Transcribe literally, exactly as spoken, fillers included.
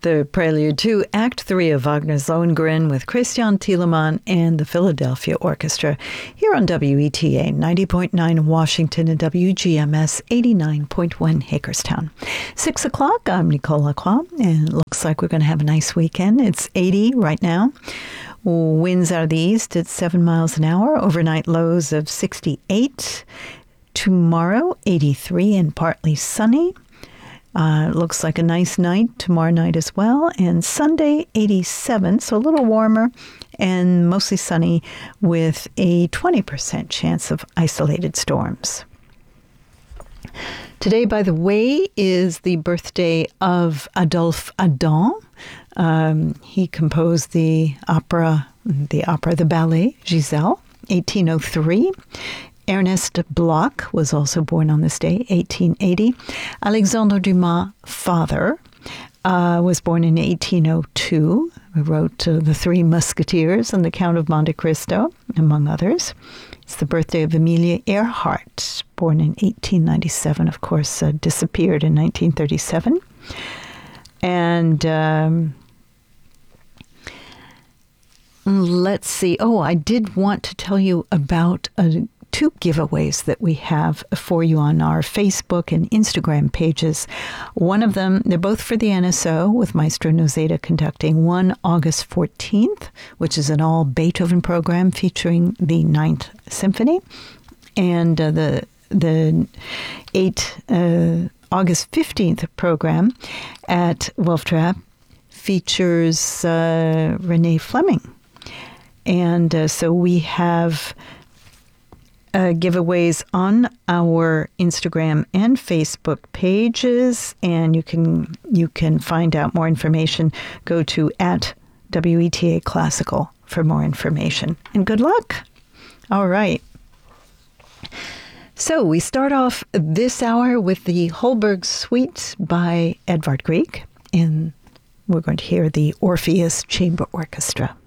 the prelude to Act Three of Wagner's Lohengrin with Christian Thielemann and the Philadelphia Orchestra here on W E T A ninety point nine Washington and W G M S eighty-nine point one Hagerstown. Six o'clock, I'm Nicole Lacroix, and it looks like we're going to have a nice weekend. It's eighty right now. Winds out of the east at seven miles an hour. Overnight lows of sixty-eight. Tomorrow, eighty-three and partly sunny. Uh, looks like a nice night tomorrow night as well. And Sunday, eighty-seven, so a little warmer and mostly sunny with a twenty percent chance of isolated storms. Today, by the way, is the birthday of Adolphe Adam. Um, he composed the opera, the opera, the ballet, Giselle, eighteen oh three. Ernest Bloch was also born on this day, eighteen eighty. Alexandre Dumas' father uh, was born in eighteen oh two. He wrote uh, The Three Musketeers and The Count of Monte Cristo, among others. It's the birthday of Amelia Earhart, born in eighteen ninety-seven, of course, uh, disappeared in nineteen thirty-seven. And um, let's see. Oh, I did want to tell you about a two giveaways that we have for you on our Facebook and Instagram pages. One of them, they're both for the N S O with Maestro Nozeda conducting. One August fourteenth, which is an all Beethoven program featuring the Ninth Symphony. And uh, the the eight uh, August fifteenth program at Wolf Trap features uh, Renee Fleming. And uh, so we have Uh, giveaways on our Instagram and Facebook pages, and you can you can find out more information. Go to at W E T A Classical for more information. And good luck. All right. So we start off this hour with the Holberg Suite by Edvard Grieg, and we're going to hear the Orpheus Chamber Orchestra.